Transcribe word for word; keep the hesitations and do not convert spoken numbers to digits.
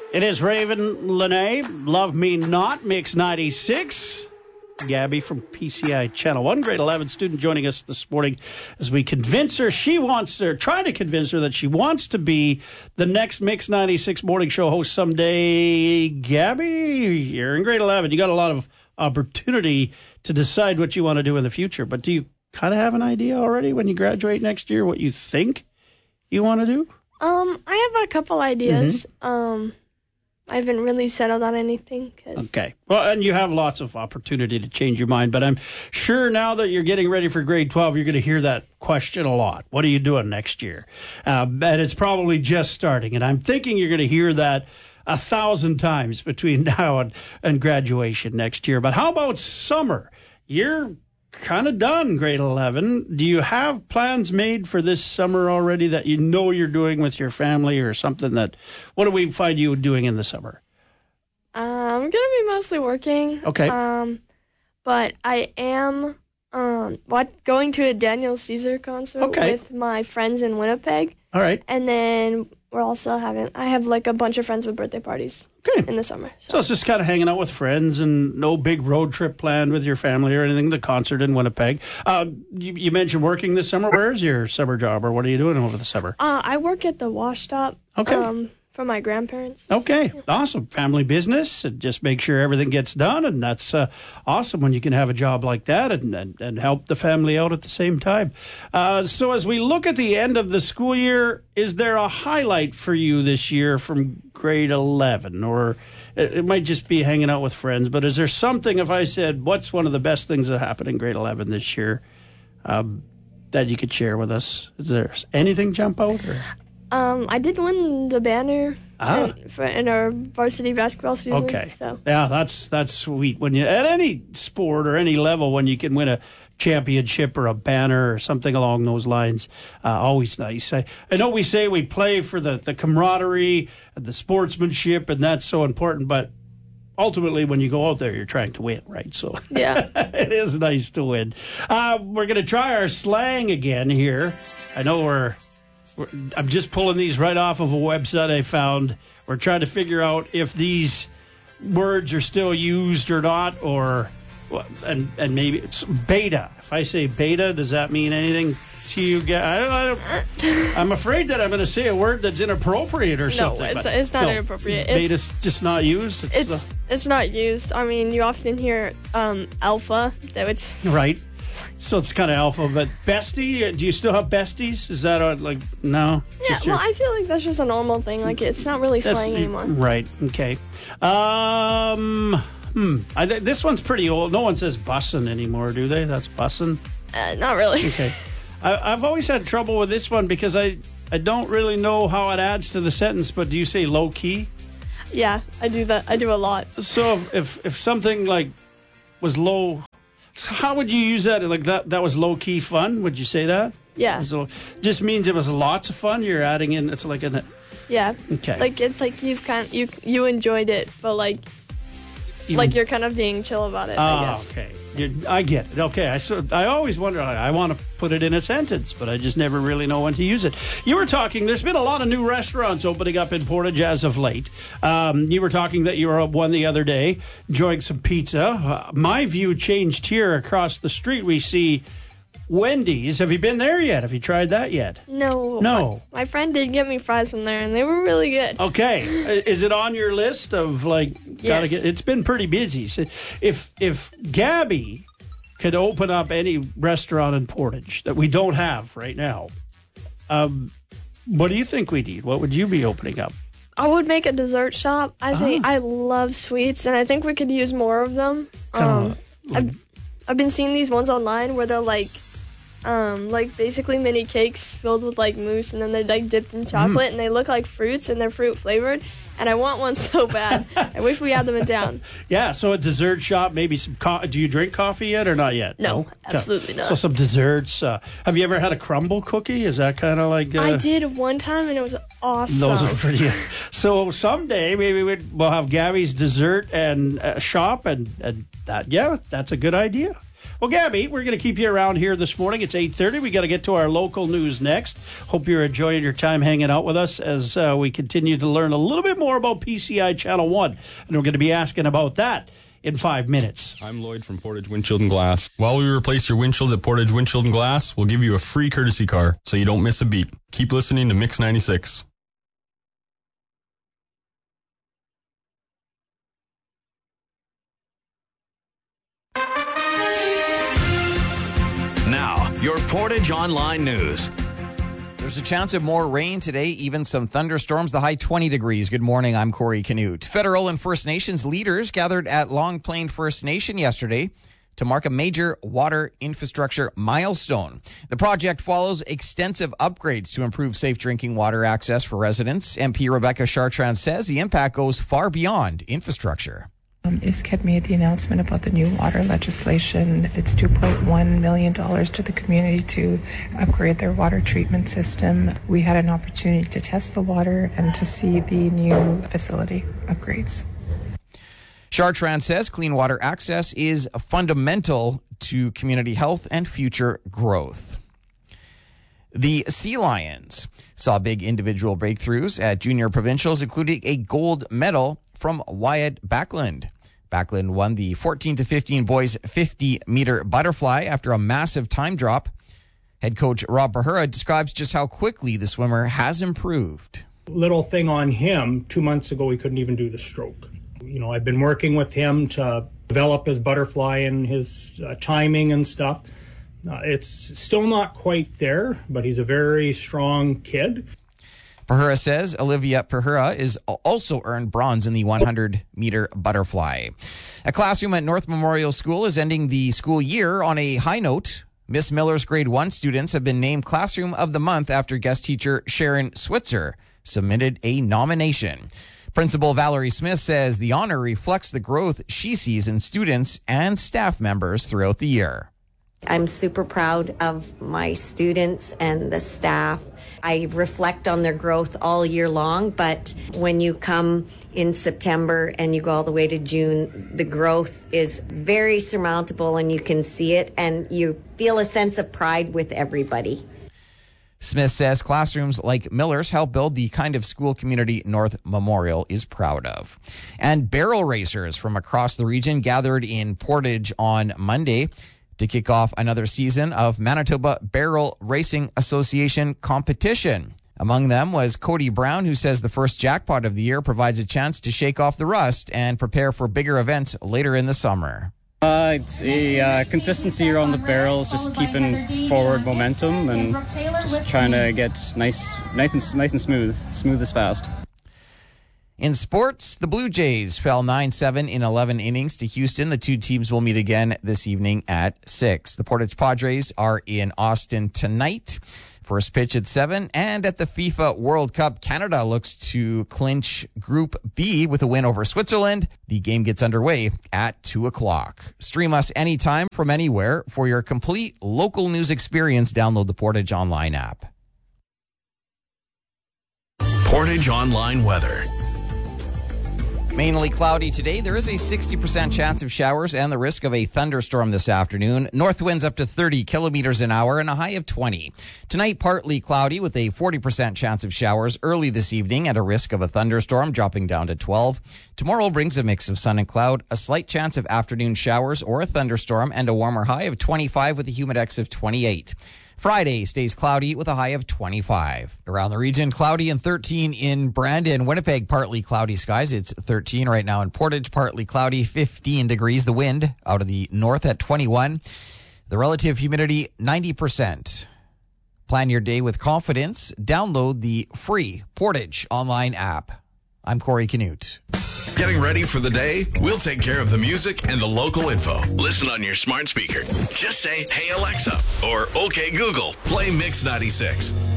It is Raven Lene, Love Me Not, Mix ninety-six. Gabby from P C I Channel one, grade eleven student joining us this morning as we convince her she wants, or try to convince her that she wants to be the next Mix ninety-six morning show host someday. Gabby, you're in grade eleven. You got a lot of opportunity to decide what you want to do in the future, but do you kind of have an idea already when you graduate next year what you think you want to do? Um, I have a couple ideas. Mm-hmm. Um, I haven't really settled on anything. Cause... Okay. Well, and you have lots of opportunity to change your mind, but I'm sure now that you're getting ready for grade twelve, you're going to hear that question a lot. What are you doing next year? Uh, and it's probably just starting, and I'm thinking you're going to hear that a thousand times between now and, and graduation next year. But how about summer? You're kind of done grade eleven. Do you have plans made for this summer already that you know you're doing with your family or something that, what do we find you doing in the summer? Uh, I'm going to be mostly working. Okay. Um, but I am um what going to a Daniel Caesar concert okay. with my friends in Winnipeg. All right. And then we're also having, I have like a bunch of friends with birthday parties. Okay. In the summer. So. so it's just kind of hanging out with friends and no big road trip planned with your family or anything, the concert in Winnipeg. Uh, you, you mentioned working this summer. Where's your summer job, or what are you doing over the summer? Uh, I work at the wash stop. Okay. Um, for my grandparents. Okay, yeah. Awesome. Family business, and just make sure everything gets done, and that's uh, awesome when you can have a job like that and, and, and help the family out at the same time. Uh, so as we look at the end of the school year, is there a highlight for you this year from grade eleven? Or it, it might just be hanging out with friends, but is there something, if I said, what's one of the best things that happened in grade eleven this year um, that you could share with us? Is there anything jump out? Or? Um, I did win the banner ah. in, for, in our varsity basketball season. Okay. So. Yeah, that's that's sweet. When you at any sport or any level, when you can win a championship or a banner or something along those lines, uh, always nice. I, I know we say we play for the, the camaraderie and the sportsmanship, and that's so important, but ultimately, when you go out there, you're trying to win, right? So yeah, it is nice to win. Uh, we're going to try our slang again here. I know we're... I'm just pulling these right off of a website I found. We're trying to figure out if these words are still used or not, or and and maybe it's beta. If I say beta, does that mean anything to you guys? I don't, I don't, I'm afraid that I'm going to say a word that's inappropriate or something. No, it's, it's not no, inappropriate. Beta's it's, just not used. It's it's, uh, it's not used. I mean, you often hear um, alpha, which right. So it's kind of alpha, but bestie, do you still have besties? Is that a, like, no? Yeah, your, well, I feel like that's just a normal thing. Like, it's not really slang anymore. Right, okay. Um, hmm, I, this one's pretty old. No one says bussin' anymore, do they? That's bussin'? Uh, not really. Okay. I, I've always had trouble with this one because I, I don't really know how it adds to the sentence, but do you say low-key? Yeah, I do that. I do a lot. So if, if, if something, like, was low... So how would you use that? Like that that was low-key fun? Would you say that? Yeah. So just means it was lots of fun? You're adding in, it's like an... Yeah. Okay. Like, it's like you've kind of, you, you enjoyed it, but like... Even, like you're kind of being chill about it, oh, I guess. Okay. You're, I get it. Okay. I, so, I always wonder, I, I want to put it in a sentence, but I just never really know when to use it. You were talking, there's been a lot of new restaurants opening up in Portage as of late. Um, you were talking that you were up one the other day, enjoying some pizza. Uh, my view changed here across the street. We see Wendy's. Have you been there yet? Have you tried that yet? No. No. My, my friend did get me fries from there, and they were really good. Okay. Is it on your list of, like, gotta yes. get... It's been pretty busy. So if if Gabby could open up any restaurant in Portage that we don't have right now, um, what do you think we need? What would you be opening up? I would make a dessert shop. I think ah. I love sweets, and I think we could use more of them. Um, like, I've, I've been seeing these ones online where they're like... Um, like basically mini cakes filled with like mousse, and then they're like dipped in chocolate, mm. and they look like fruits, and they're fruit flavored. And I want one so bad. I wish we had them in town. Yeah, so a dessert shop, maybe some. Co- do you drink coffee yet or not yet? No, no? absolutely not. So some desserts. Uh, have you ever had a crumble cookie? Is that kind of like? Uh, I did one time, and it was awesome. Those are pretty. So someday maybe we'd, we'll have Gabby's dessert and uh, shop, and, and that. Yeah, that's a good idea. Well, Gabby, we're going to keep you around here this morning. It's eight thirty. We got to get to our local news next. Hope you're enjoying your time hanging out with us as uh, we continue to learn a little bit more about P C I Channel one. And we're going to be asking about that in five minutes. I'm Lloyd from Portage Windshield and Glass. While we replace your windshield at Portage Windshield and Glass, we'll give you a free courtesy car so you don't miss a beat. Keep listening to Mix ninety-six. Now, your Portage Online News. There's a chance of more rain today, even some thunderstorms, the high twenty degrees. Good morning, I'm Corey Canute. Federal and First Nations leaders gathered at Long Plain First Nation yesterday to mark a major water infrastructure milestone. The project follows extensive upgrades to improve safe drinking water access for residents. M P Rebecca Chartrand says the impact goes far beyond infrastructure. Um, I S C A D made the announcement about the new water legislation. It's two point one million dollars to the community to upgrade their water treatment system. We had an opportunity to test the water and to see the new facility upgrades. Chartrand says clean water access is fundamental to community health and future growth. The Sea Lions saw big individual breakthroughs at junior provincials, including a gold medal from Wyatt Backlund. Backlund won the fourteen to fifteen boys fifty-meter butterfly after a massive time drop. Head coach Rob Pahura describes just how quickly the swimmer has improved. Little thing on him, two months ago he couldn't even do the stroke. You know, I've been working with him to develop his butterfly and his uh, timing and stuff. Uh, it's still not quite there, but he's a very strong kid. Pahura says Olivia Pahura is also earned bronze in the hundred-meter butterfly. A classroom at North Memorial School is ending the school year on a high note. Miss Miller's grade one students have been named Classroom of the Month after guest teacher Sharon Switzer submitted a nomination. Principal Valerie Smith says the honor reflects the growth she sees in students and staff members throughout the year. I'm super proud of my students and the staff. I reflect on their growth all year long, but when you come in September and you go all the way to June, the growth is very surmountable and you can see it and you feel a sense of pride with everybody. Smith says classrooms like Miller's help build the kind of school community North Memorial is proud of. And barrel racers from across the region gathered in Portage on Monday to kick off another season of Manitoba Barrel Racing Association competition. Among them was Cody Brown, who says the first jackpot of the year provides a chance to shake off the rust and prepare for bigger events later in the summer. Uh, it's a uh, consistency around the barrels, just keeping forward momentum and just trying to get nice, nice and, nice and smooth, smooth as fast. In sports, the Blue Jays fell nine seven in eleven innings to Houston. The two teams will meet again this evening at six. The Portage Padres are in Austin tonight. First pitch at seven. And at the FIFA World Cup, Canada looks to clinch Group B with a win over Switzerland. The game gets underway at two o'clock. Stream us anytime from anywhere. For your complete local news experience, download the Portage Online app. Portage Online weather. Mainly cloudy today. There is a sixty percent chance of showers and the risk of a thunderstorm this afternoon. North winds up to thirty kilometers an hour and a high of twenty. Tonight, partly cloudy with a forty percent chance of showers early this evening and a risk of a thunderstorm dropping down to twelve. Tomorrow brings a mix of sun and cloud, a slight chance of afternoon showers or a thunderstorm, and a warmer high of twenty-five with a humidex of twenty-eight. Friday stays cloudy with a high of twenty-five. Around the region, cloudy and thirteen in Brandon. Winnipeg, partly cloudy skies. It's thirteen right now in Portage, partly cloudy, fifteen degrees. The wind out of the north at twenty-one. The relative humidity, ninety percent. Plan your day with confidence. Download the free Portage Online app. I'm Corey Canute. Getting ready for the day? We'll take care of the music and the local info. Listen on your smart speaker. Just say, "Hey Alexa," or "Okay Google, play Mix ninety-six."